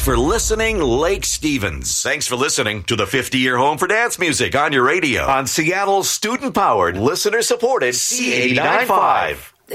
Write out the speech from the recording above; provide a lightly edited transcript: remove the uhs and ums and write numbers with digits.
Thanks for listening, Lake Stevens. Thanks for listening to the 50-year home for dance music on your radio on Seattle's student-powered, listener-supported C89.5.